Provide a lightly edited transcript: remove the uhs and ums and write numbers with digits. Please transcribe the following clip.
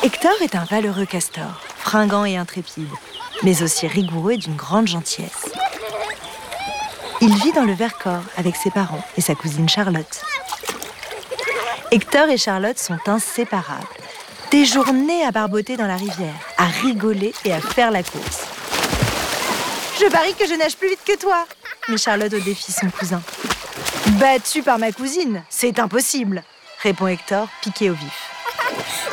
Hector est un valeureux castor, fringant et intrépide, mais aussi rigoureux et d'une grande gentillesse. Il vit dans le Vercors avec ses parents et sa cousine Charlotte. Hector et Charlotte sont inséparables. Des journées à barboter dans la rivière, à rigoler et à faire la course. « Je parie que je nage plus vite que toi !» met Charlotte au défi son cousin. « Battu par ma cousine, c'est impossible !» répond Hector, piqué au vif.